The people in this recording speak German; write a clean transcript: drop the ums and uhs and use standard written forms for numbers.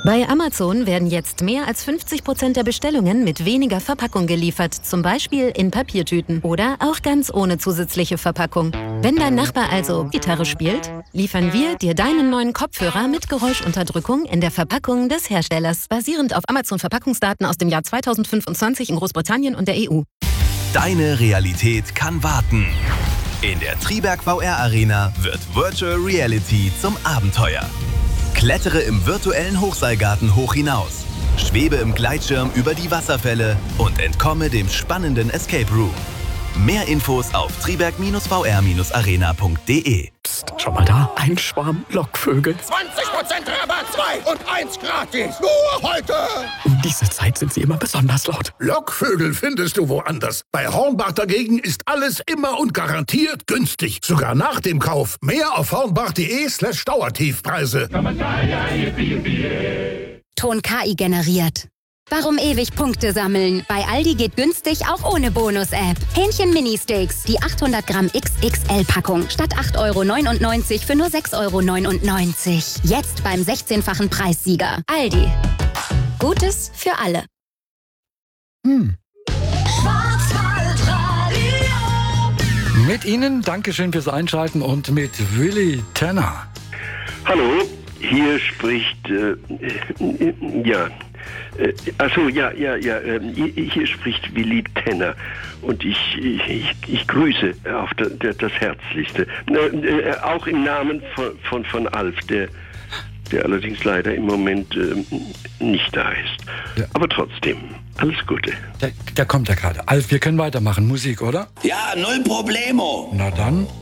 Bei Amazon werden jetzt mehr als 50% der Bestellungen mit weniger Verpackung geliefert, zum Beispiel in Papiertüten oder auch ganz ohne zusätzliche Verpackung. Wenn dein Nachbar also Gitarre spielt, liefern wir dir deinen neuen Kopfhörer mit Geräuschunterdrückung in der Verpackung des Herstellers, basierend auf Amazon-Verpackungsdaten aus dem Jahr 2025 in Großbritannien und der EU. Deine Realität kann warten. In der Triberg VR Arena wird Virtual Reality zum Abenteuer. Klettere im virtuellen Hochseilgarten hoch hinaus, schwebe im Gleitschirm über die Wasserfälle und entkomme dem spannenden Escape Room. Mehr Infos auf triberg-vr-arena.de. Psst, schau mal da, ein Schwarm Lockvögel. 20% Rabatt, 2 und 1 gratis. Nur heute. Um diese Zeit sind sie immer besonders laut. Lockvögel findest du woanders. Bei Hornbach dagegen ist alles immer und garantiert günstig. Sogar nach dem Kauf. Mehr auf hornbach.de/Dauertiefpreise. Ton KI generiert. Warum ewig Punkte sammeln? Bei Aldi geht günstig auch ohne Bonus-App. Hähnchen-Mini-Steaks, die 800 Gramm XXL-Packung. Statt 8,99 € für nur 6,99 €. Jetzt beim 16-fachen Preissieger. Aldi. Gutes für alle. Mit Ihnen, Dankeschön fürs Einschalten und mit Willy Tanner. Hallo, hier spricht, hier spricht Willy Tanner und ich grüße auf das Herzlichste. Auch im Namen von Alf, der allerdings leider im Moment nicht da ist. Ja. Aber trotzdem, alles Gute. Der kommt ja gerade. Alf, wir können weitermachen. Musik, oder? Ja, null Problemo. Na dann.